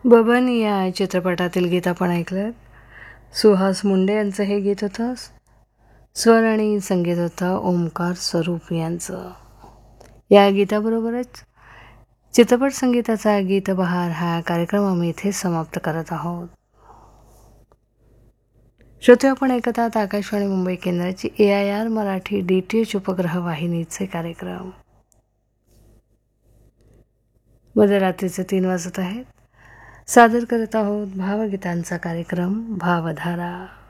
बबन या चित्रपटातील गीत आपण ऐकलं. सुहास मुंडे यांचं हे गीत होतं. स्वर आणि संगीत होतं ओमकार स्वरूप यांचं. या गीताबरोबरच चित्रपट संगीताचा गीतबहार हा कार्यक्रम आम्ही इथे समाप्त करत आहोत. श्रोते, आपण ऐकत आहात आकाशवाणी मुंबई केंद्राची AIR मराठी DTH उपग्रह वाहिनीचे कार्यक्रम. मध्यरात्रीचे 3 वाजत आहेत. सादर करत आहोत भावगीतांचा कार्यक्रम भावधारा.